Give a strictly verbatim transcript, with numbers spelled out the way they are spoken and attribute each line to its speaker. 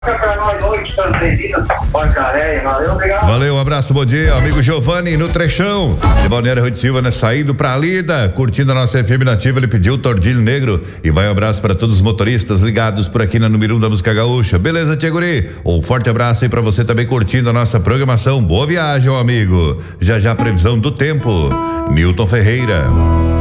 Speaker 1: Valeu, um abraço, bom dia, amigo Giovanni no Trechão de Balneário Rui de Silva, né? Saindo pra Lida, curtindo a nossa F M Nativa, ele pediu o Tordilho Negro e vai um abraço para todos os motoristas ligados por aqui na número um da música gaúcha, beleza, Tia Guri? Um forte abraço aí pra você também curtindo a nossa programação, boa viagem, ó, amigo. Já já previsão do tempo, Milton Ferreira.